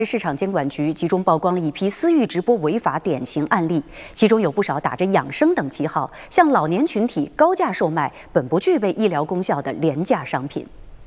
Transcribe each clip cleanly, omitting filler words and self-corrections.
市场监管局集中曝光了一批私域直播违法典型案例，其中有不少打着养生等旗号，向老年群体高价售卖本不具备医疗功效的廉价商品。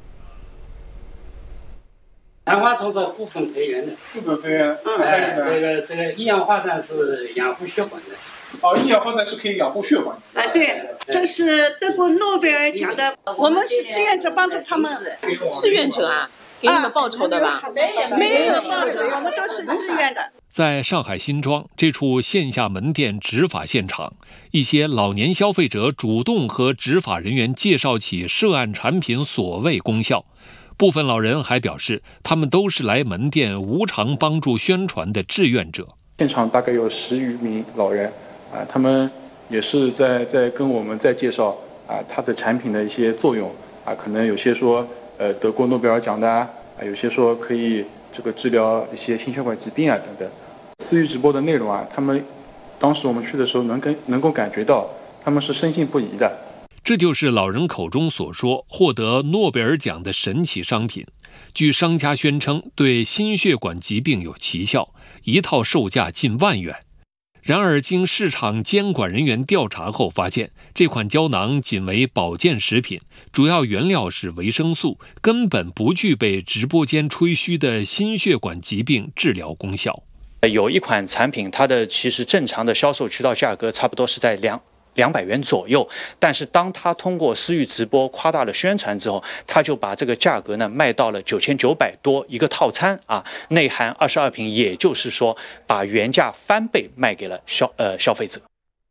昙花虫是部分培元的， 部分培元， 这个一氧化氮是养护血管的。 哦，一氧化氮是可以养护血管的。 啊，对，这是得过诺贝尔奖的，我们是志愿者帮助他们。 志愿者啊，给你们报酬的吧？ 没有报酬，我们都是志愿的。 在上海新庄这处线下门店执法现场，一些老年消费者主动和执法人员介绍起涉案产品所谓功效。部分老人还表示，他们都是来门店无偿帮助宣传的志愿者。 现场大概有10余名老人，他们也是在跟我们在介绍它的产品的一些作用可能有些说得过诺贝尔奖的有些说可以这个治疗一些心血管疾病等等。私域直播的内容他们当时我们去的时候能够感觉到他们是深信不疑的。 这就是老人口中所说获得诺贝尔奖的神奇商品。据商家宣称，对心血管疾病有奇效，一套售价近万元。然而，经市场监管人员调查后发现，这款胶囊仅为保健食品，主要原料是维生素，根本不具备直播间吹嘘的心血管疾病治疗功效。 有一款产品，它的其实正常的销售渠道价格差不多是在200元左右，但是当他通过私域直播夸大了宣传之后，他就把这个价格呢卖到了9900多一个套餐内含22瓶，也就是说把原价翻倍卖给了消费者。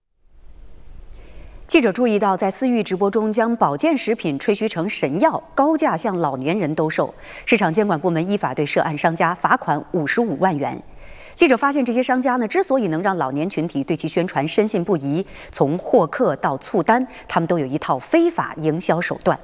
记者注意到，在私域直播中将保健食品吹嘘成神药，高价向老年人兜售。市场监管部门依法对涉案商家罚款55万元。记者发现，这些商家之所以能让老年群体对其宣传深信不疑，从获客到促单，他们都有一套非法营销手段。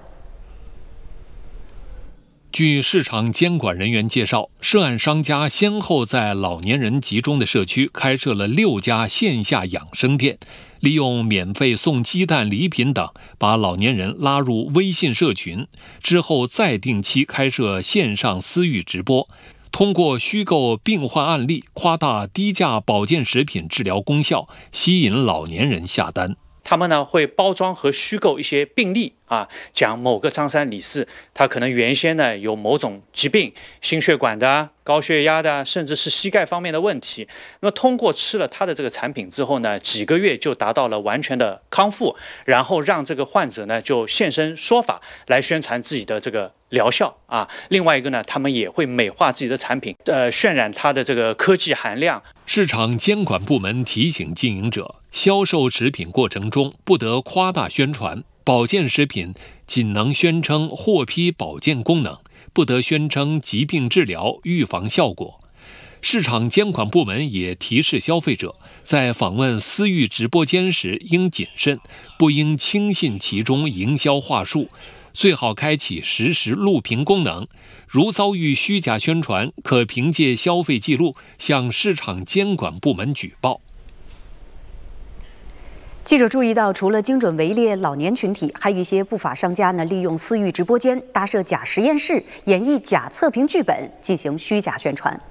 据市场监管人员介绍，涉案商家先后在老年人集中的社区开设了6家线下养生店，利用免费送鸡蛋、礼品等，把老年人拉入微信社群，之后再定期开设线上私域直播。通过虚构病患案例，夸大低价保健食品治疗功效，吸引老年人下单。 他们呢会包装和虚构一些病例讲某个张三李四，他可能原先呢有某种疾病，心血管的、高血压的，甚至是膝盖方面的问题。那么通过吃了他的这个产品之后呢，几个月就达到了完全的康复，然后让这个患者呢就现身说法来宣传自己的这个疗效另外一个呢，他们也会美化自己的产品，渲染它的这个科技含量。 市场监管部门提醒经营者，销售食品过程中不得夸大宣传。保健食品仅能宣称获批保健功能，不得宣称疾病治疗、预防效果。市场监管部门也提示消费者，在访问私域直播间时应谨慎，不应轻信其中营销话术，最好开启实时录屏功能。如遭遇虚假宣传，可凭借消费记录向市场监管部门举报。 记者注意到，除了精准围猎老年群体，还有一些不法商家利用私域直播间搭设假实验室，演绎假测评剧本，进行虚假宣传。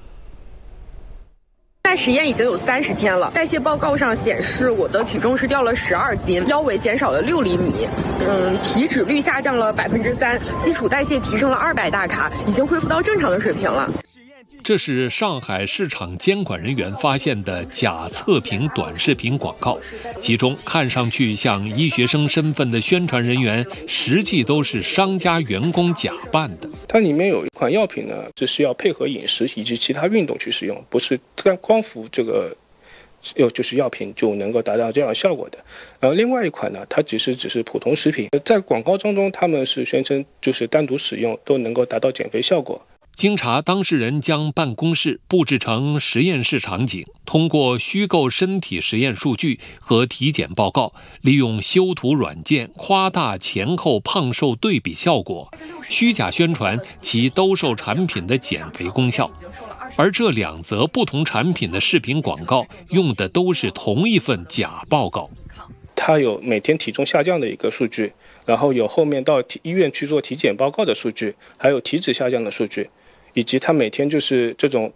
在实验已经有30天了，代谢报告上显示我的体重是掉了12斤，腰围减少了6厘米，体脂率下降了3%，基础代谢提升了200大卡，已经恢复到正常的水平了。 这是上海市场监管人员发现的假测评短视频广告，其中看上去像医学生身份的宣传人员，实际都是商家员工假扮的。 它里面有一款药品呢，是需要配合饮食以及其他运动去使用，不是光服这个就是药品就能够达到这样效果的。另外一款呢，它只是普通食品，在广告当中他们是宣称就是单独使用都能够达到减肥效果。 经查，当事人将办公室布置成实验室场景，通过虚构身体实验数据和体检报告，利用修图软件夸大前后胖瘦对比效果，虚假宣传其兜售产品的减肥功效。而这2则不同产品的视频广告用的都是同一份假报告。 它有每天体重下降的一个数据，然后有后面到医院去做体检报告的数据，还有体脂下降的数据。 以及他每天就是这种